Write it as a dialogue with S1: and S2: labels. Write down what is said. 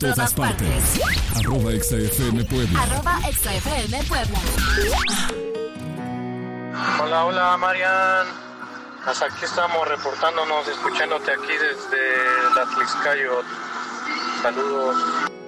S1: todas partes.
S2: @ExaFM Puebla.
S1: @ExaFM Puebla.
S3: Hola, Marian. Hasta aquí estamos reportándonos, escuchándote aquí desde la Tlixcayo. Saludos.